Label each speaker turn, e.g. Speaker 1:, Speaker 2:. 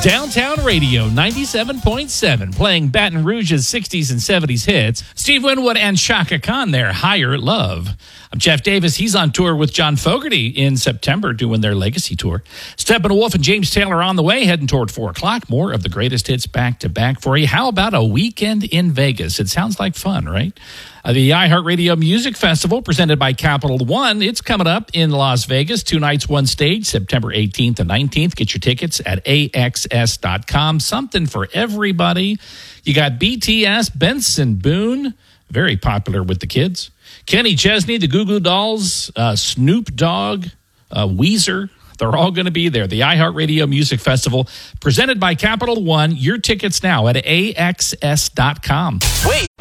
Speaker 1: Downtown Radio 97.7, playing Baton Rouge's 60s and 70s hits. Steve Winwood and Chaka Khan there, Higher Love. I'm Jeff Davis. He's on tour with John Fogerty in September doing their Legacy Tour. Steppenwolf and James Taylor on the way, heading toward 4 o'clock. More of the greatest hits back to back for you. How about a weekend in Vegas? It sounds like fun, right? The iHeartRadio Music Festival, presented by Capital One. It's coming up in Las Vegas. 2 nights, 1 stage, September 18th and 19th. Get your tickets at AXS.com. Something for everybody. You got BTS, Benson Boone, very popular with the kids. Kenny Chesney, the Goo Goo Dolls, Snoop Dogg, Weezer. They're all going to be there. The iHeartRadio Music Festival, presented by Capital One. Your tickets now at AXS.com.
Speaker 2: Wait,